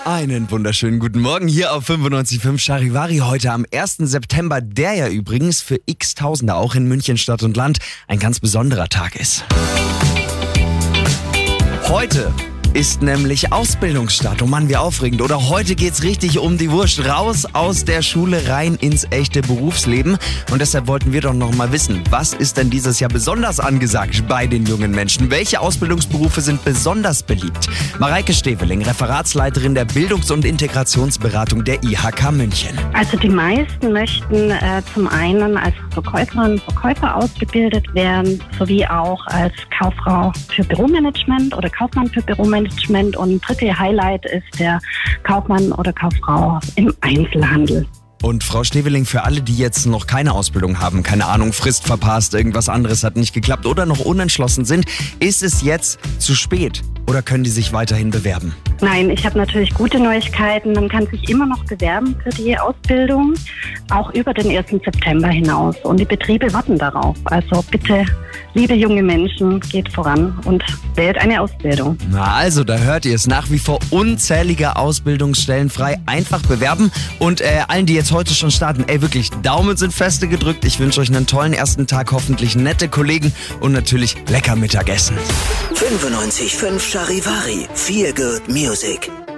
Einen wunderschönen guten Morgen hier auf 95.5 Charivari. Heute am 1. September, der ja übrigens für x-Tausende auch in München Stadt und Land ein ganz besonderer Tag ist. Heute ist nämlich Ausbildungsstart. Oh Mann, wie aufregend. Oder heute geht's richtig um die Wurst. Raus aus der Schule, rein ins echte Berufsleben. Und deshalb wollten wir doch noch mal wissen, was ist denn dieses Jahr besonders angesagt bei den jungen Menschen? Welche Ausbildungsberufe sind besonders beliebt? Mareike Steveling, Referatsleiterin der Bildungs- und Integrationsberatung der IHK München. Also die meisten möchten zum einen als Verkäuferinnen und Verkäufer ausgebildet werden, sowie auch als Kauffrau für Büromanagement oder Kaufmann für Büromanagement. Und dritte Highlight ist der Kaufmann oder Kauffrau im Einzelhandel. Und Frau Steveling, für alle, die jetzt noch keine Ausbildung haben, keine Ahnung, Frist verpasst, irgendwas anderes hat nicht geklappt oder noch unentschlossen sind, ist es jetzt zu spät oder können die sich weiterhin bewerben? Nein, ich habe natürlich gute Neuigkeiten. Man kann sich immer noch bewerben für die Ausbildung, auch über den 1. September hinaus. Und die Betriebe warten darauf. Also bitte, liebe junge Menschen, geht voran und wählt eine Ausbildung. Na also, da hört ihr es. Nach wie vor unzählige Ausbildungsstellen frei. Einfach bewerben. Und allen, die jetzt heute schon starten, wirklich, Daumen sind feste gedrückt. Ich wünsche euch einen tollen ersten Tag, hoffentlich nette Kollegen und natürlich lecker Mittagessen. 95.5 Charivari, Feel Good Music.